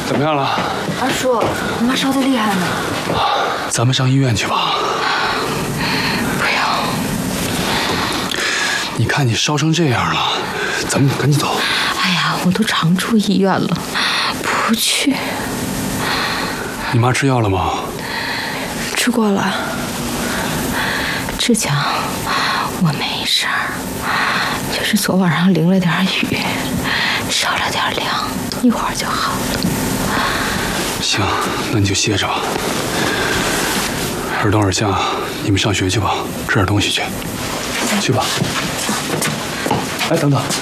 怎么样了？ 二叔，我妈烧得厉害呢。 咱们上医院去吧。 不要。 你看你烧成这样了，咱们赶紧走。 哎呀，我都常住医院了，不去。 你妈吃药了吗？ 吃过了。志强，我没事儿，就是昨晚上淋了点雨，烧了点凉，一会儿就好了。 行，那你就歇着吧。尔东、尔夏，你们上学去吧，吃点东西去。去吧。哎，等等。